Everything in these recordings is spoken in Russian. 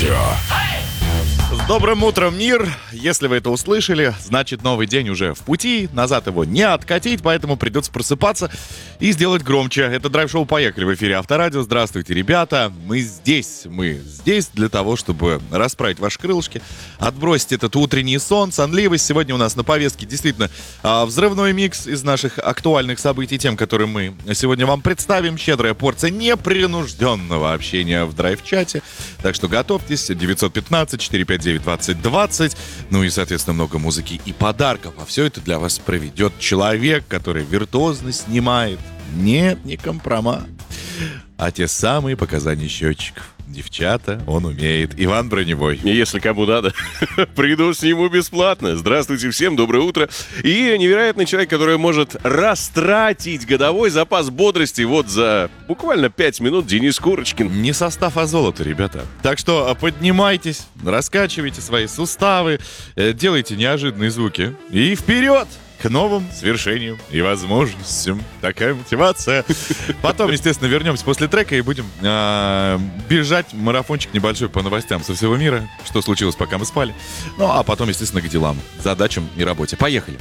Авторадио. С добрым утром, мир! Если вы это услышали, значит новый день уже в пути, назад его не откатить, поэтому придется просыпаться и сделать громче. Это драйв-шоу «Поехали» в эфире Авторадио. Здравствуйте, ребята! Мы здесь для того, чтобы расправить ваши крылышки, отбросить этот утренний сон, сонливость. Сегодня у нас на повестке действительно взрывной микс из наших актуальных событий, тем, которые мы сегодня вам представим. Щедрая порция непринужденного общения в драйв-чате. Так что готовьтесь. 915-459-2020. Ну и, соответственно, много музыки и подарков. А все это для вас проведет человек, который виртуозно снимает. Нет, не компромат, а те самые показания счетчиков. Девчата, он умеет. Иван Броневой. Если кому надо, приду, сниму бесплатно. Здравствуйте всем, доброе утро. И невероятный человек, который может растратить годовой запас бодрости вот за буквально 5 минут, Денис Курочкин. Не состав, а золото, ребята. Так что поднимайтесь, раскачивайте свои суставы, делайте неожиданные звуки и вперед! К новым свершениям и возможностям. Такая мотивация. Потом, естественно, вернемся после трека и будем бежать. Марафончик небольшой по новостям со всего мира. Что случилось, пока мы спали. Ну, а потом, естественно, к делам, задачам и работе. Поехали.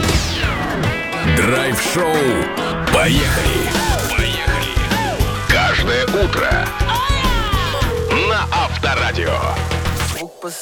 Драйв-шоу «Поехали». Каждое утро на Авторадио.